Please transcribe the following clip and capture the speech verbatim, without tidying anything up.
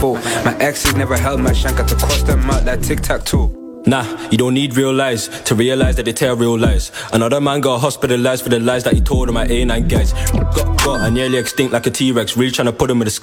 full. My exes never held my shank, had to cross them out like tic-tac-toe. Nah, you don't need real lies to realise that they tell real lies. Another man got hospitalised for the lies that he told on my A nine guys. Got got, I nearly extinct like a T-Rex, really trying to put him in the sky.